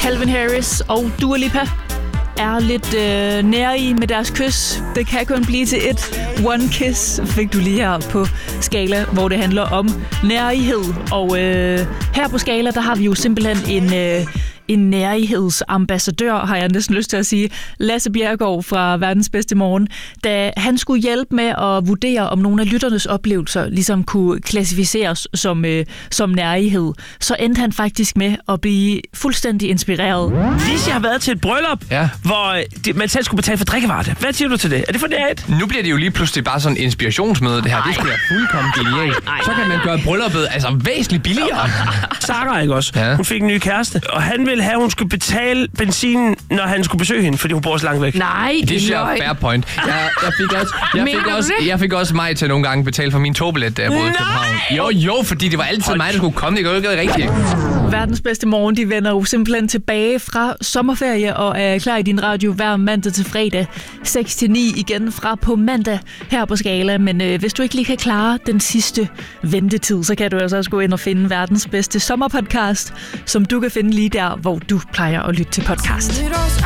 Calvin Harris og Dua Lipa er lidt nærige med deres kys. Det kan kun blive til et one kiss, fik du lige her på Skala, hvor det handler om nærighed. Og her på Skala, der har vi jo simpelthen en nærighedsambassadør, har jeg næsten lyst til at sige, Lasse Bjerregaard fra Verdens Bedste Morgen. Da han skulle hjælpe med at vurdere, om nogle af lytternes oplevelser ligesom kunne klassificeres som nærighed, så endte han faktisk med at blive fuldstændig inspireret. Hvis jeg har været til et bryllup, hvor man selv skulle betale for drikkevarer. Hvad siger du til det? Er det for nært? Nu bliver det jo lige pludselig bare sådan en inspirationsmøde, det her. Det skal være fuldkommen genialt. Så kan man gøre brylluppet væsentligt billigere. Sarah, ikke også? Ja. Hun fik en ny kæreste, og han ville have, at hun skulle betale benzinen, når han skulle besøge hende, fordi hun bor så langt væk. Nej, det er jo fair point. Jeg fik også mig til nogle gange betale for min togbillet, da jeg boede i København. Jo, fordi det var altid mig, der skulle komme. Det går jo ikke rigtigt. Verdens Bedste Morgen, de vender jo simpelthen tilbage fra sommerferie og er klar i din radio hver mandag til fredag 6-9 igen fra på mandag her på Skala. Men hvis du ikke lige kan klare den sidste ventetid, så kan du altså også gå ind og finde verdens bedste sommerpodcast, som du kan finde lige der, hvor du plejer at lytte til podcast.